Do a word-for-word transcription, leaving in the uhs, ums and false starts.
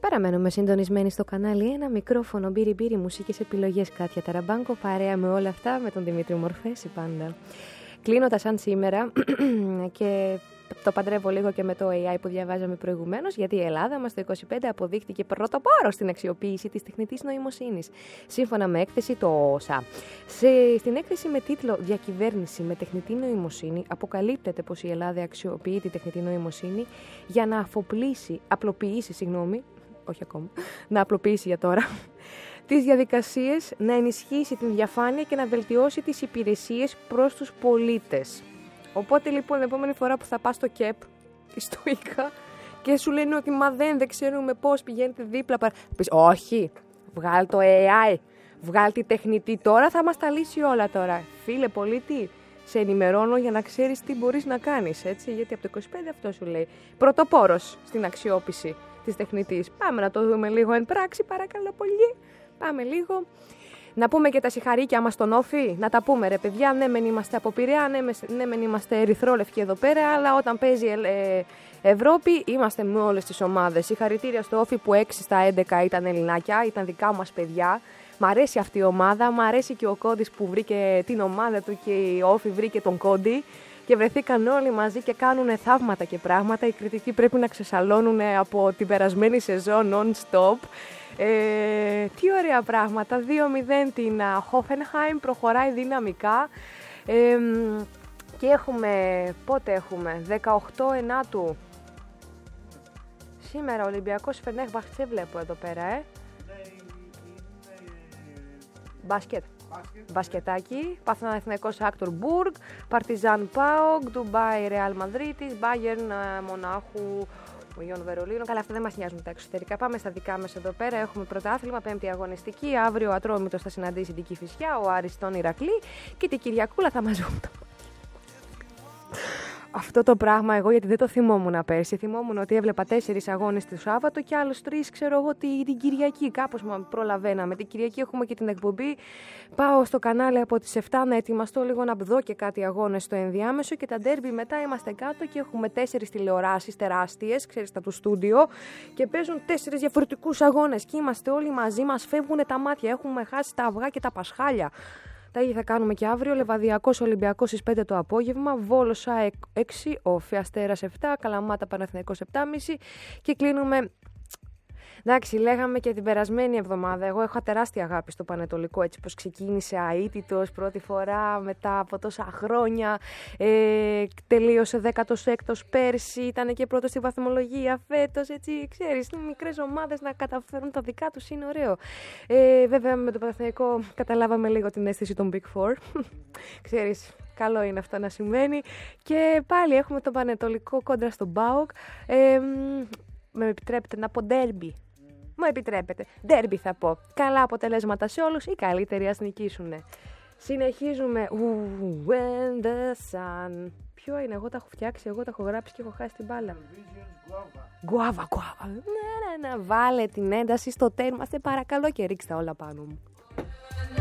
Παραμένουμε συντονισμένοι στο κανάλι ένα μικρόφωνο, μπύρι μπύρι, μουσικές επιλογές, Κάτια Ταραμπάνκο, παρέα με όλα αυτά με τον Δημήτρη Μορφέση πάντα. Κλείνοντας σαν σήμερα και το παντρεύω λίγο και με το έι άι που διαβάζαμε προηγουμένως, γιατί η Ελλάδα μας το είκοσι πέντε αποδείχτηκε πρωτοπόρο στην αξιοποίηση της τεχνητής νοημοσύνης. Σύμφωνα με έκθεση το όσα. Σε, στην έκθεση με τίτλο «Διακυβέρνηση με τεχνητή νοημοσύνη» αποκαλύπτεται πως η Ελλάδα αξιοποιεί τη τεχνητή νοημοσύνη για να αφοπλίσει, απλοποιήσει, συγγνώμη, όχι ακόμα, να απλοποιήσει για τώρα, τις διαδικασίες, να ενισχύσει την διαφάνεια και να βελτιώσει τις υπηρεσίες προς τους πολίτες. Οπότε λοιπόν, την επόμενη φορά που θα πας στο ΚΕΠ, στο ΙΚΑ, και σου λένε ότι μα δεν, δεν ξέρουμε πώς πηγαίνετε δίπλα. Παρα... Πεις, όχι, βγάλ το έι άι, βγάλ τη τεχνητή τώρα, θα μας τα λύσει όλα τώρα. Φίλε πολίτη, σε ενημερώνω για να ξέρεις τι μπορείς να κάνεις, έτσι, γιατί από το είκοσι πέντε αυτό σου λέει. Πρωτοπόρος στην αξιόπιση της τεχνητής. Πάμε να το δούμε λίγο εν πράξη, παρακαλώ πολύ. Πάμε λίγο. Να πούμε και τα συγχαρήκια μας στον Όφη, να τα πούμε ρε παιδιά, ναι μεν είμαστε από Πειραιά, ναι, ναι μεν είμαστε ερυθρόλευκοι εδώ πέρα, αλλά όταν παίζει ε, Ευρώπη είμαστε με όλες τις ομάδες. Συγχαρητήρια στο Όφη που έξι στα έντεκα ήταν ελληνάκια, ήταν δικά μας παιδιά. Μ' αρέσει αυτή η ομάδα, μ' αρέσει και ο Κόντης που βρήκε την ομάδα του και η Όφη βρήκε τον Κόντι και βρεθήκαν όλοι μαζί και κάνουν θαύματα και πράγματα. Οι κριτικοί πρέπει να ξεσαλώνουν από την περασμένη σεζόν non-stop. Ε, τι ωραία πράγματα, δύο μηδέν την Hoffenheim, προχωράει δυναμικά ε, και έχουμε, πότε έχουμε, δεκαοκτώ ενάτου σήμερα Ολυμπιακός Φενέχμπαχτσε βλέπω εδώ πέρα, ε. Μπάσκετ. Μπασκετάκι, Παναθηναϊκός Ακτουρμπουργκ, Παρτιζάν Πάοκ, Ντουμπάι Ρεάλ Μαδρίτης, Μπάγερν Μονάχου, Ιον Βερολίνο. Καλά, αυτά δεν μας νοιάζουν τα εξωτερικά. Πάμε στα δικά μας εδώ πέρα. Έχουμε πρωτάθλημα, πέμπτη αγωνιστική. Αύριο ο Ατρόμητος θα συναντήσει την Κηφισιά, ο Άρης τον Ηρακλή και την Κυριακούλα θα μας δουν. Αυτό το πράγμα εγώ γιατί δεν το θυμόμουν πέρσι. Θυμόμουν ότι έβλεπα τέσσερις αγώνες το Σάββατο και άλλους τρεις, ξέρω εγώ, την Κυριακή. Κάπως μα προλαβαίναμε. Την Κυριακή έχουμε και την εκπομπή. Πάω στο κανάλι από τις επτά να ετοιμαστώ λίγο να δω και κάτι αγώνες στο ενδιάμεσο και τα ντέρμπι μετά είμαστε κάτω και έχουμε τέσσερις τηλεοράσεις τεράστιες, ξέρεις, τα του στούντιο και παίζουν τέσσερις διαφορετικούς αγώνες και είμαστε όλοι μαζί, μας φεύγουν τα μάτια. Έχουμε χάσει τα αυγά και τα πασχάλια. Τα ίδια θα κάνουμε και αύριο. Λεβαδιακός Ολυμπιακός στις πέντε το απόγευμα. Βόλος ΑΕΚ έξι, Όφη Αστέρας επτά, Καλαμάτα Παναθηναϊκός επτά και μισή και κλείνουμε. Εντάξει, λέγαμε και την περασμένη εβδομάδα. Εγώ έχω τεράστια αγάπη στο Πανετολικό, έτσι πως ξεκίνησε αίτητος πρώτη φορά μετά από τόσα χρόνια. Ε, τελείωσε δέκατος έκτος πέρσι, ήταν και πρώτος στη βαθμολογία φέτος. Έτσι, ξέρεις, μικρές ομάδες να καταφέρουν τα δικά τους είναι ωραίο. Ε, βέβαια, με το Παναθηναϊκό καταλάβαμε λίγο την αίσθηση των Big Four. Ξέρεις. Καλό είναι αυτό να συμβαίνει. Και πάλι έχουμε το Πανετολικό κόντρα στον ΠΑΟΚ. Ε, με επιτρέπετε να πω ντέρμπι. Μου επιτρέπετε. Ντέρμπι θα πω. Καλά αποτελέσματα σε όλους. Οι καλύτεροι ας νικήσουνε. Συνεχίζουμε. When the sun. Ποιο είναι, εγώ τα έχω φτιάξει, εγώ τα έχω γράψει και έχω χάσει την μπάλα. Γκουάβα, γκουάβα. Ναι, ναι, ναι. Βάλε την ένταση στο τέρμα. Σε παρακαλώ και ρίξτε όλα πάνω μου.